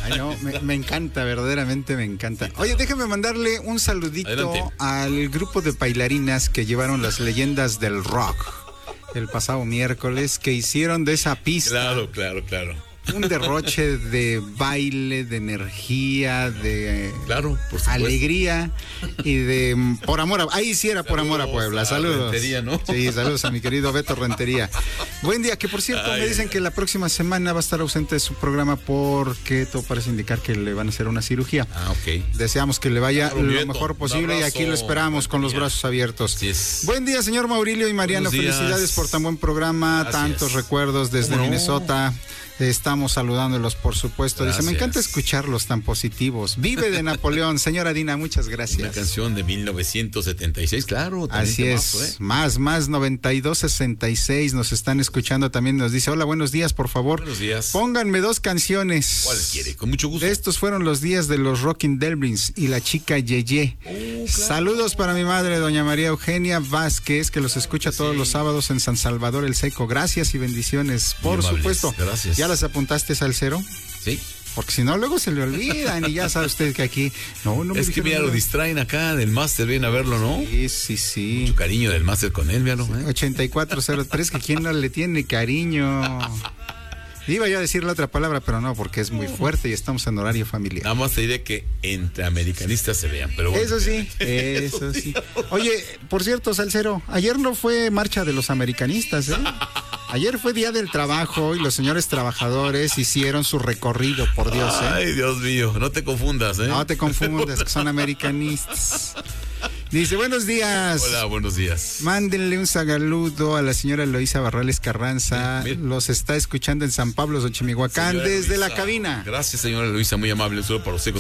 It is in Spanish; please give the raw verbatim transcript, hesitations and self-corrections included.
Ay, no, me, me encanta, verdaderamente me encanta. Oye, déjame mandarle un saludito Adelante. Al grupo de bailarinas que llevaron las leyendas del rock el pasado miércoles, que hicieron de esa pista. Claro, claro, claro. Un derroche de baile, de energía, de claro, por alegría y de por amor a, ahí sí era por saludos amor a Puebla. Saludos. Rentería, ¿no? Sí, saludos a mi querido Beto Rentería. Buen día, que por cierto Ay, me dicen que la próxima semana va a estar ausente de su programa porque todo parece indicar que le van a hacer una cirugía. Ah, ok. Deseamos que le vaya claro, lo Beto, mejor posible y aquí lo esperamos con los brazos abiertos. Yes. Buen día, señor Maurilio y Mariano. Felicidades por tan buen programa, Gracias. Tantos recuerdos desde Minnesota. Estamos saludándolos, por supuesto. Gracias. Dice, me encanta escucharlos tan positivos. Vive de Napoleón. Señora Dina, muchas gracias. Una canción de mil novecientos setenta y seis, claro. Así es. Mazo, ¿eh? Más, más, noventa y dos sesenta y seis. Nos están escuchando también. Nos dice, hola, buenos días, por favor. Buenos días. Pónganme dos canciones. ¿Cuáles quiere? Con mucho gusto. Estos fueron los días de los Rockin' Delbrins y la chica Yeye. Oh, claro. Saludos para mi madre, doña María Eugenia Vázquez, que los escucha sí. todos los sábados en San Salvador el Seco. Gracias y bendiciones, por Muy supuesto. Amables. Gracias. ¿Ya las apuntaste, Salcero? Sí. Porque si no, luego se le olvidan y ya sabe usted que aquí... No, no me es que mira, lo distraen acá del máster, vienen a verlo, ¿no? Sí, sí, sí. Mucho cariño del máster con él, míralo. Sí, ¿eh? ochenta y cuatro cero tres, que quién no le tiene cariño... Iba yo a decir la otra palabra, pero no, porque es muy fuerte y estamos en horario familiar. Nada más te diré que entre americanistas se vean, pero bueno. Eso sí, eso sí. Oye, por cierto, Salcero, ayer no fue marcha de los americanistas, ¿eh? Ayer fue Día del Trabajo y los señores trabajadores hicieron su recorrido, por Dios, ¿eh? Ay, Dios mío, no te confundas, ¿eh? No te confundas, que son americanistas. Dice, buenos días. Hola, buenos días. Mándenle un saludo a la señora Eloísa Barrales Carranza. Sí, los está escuchando en San Pablo, Xochimihuacán, desde la cabina. Gracias, señora Eloísa, muy amable. Un saludo para usted.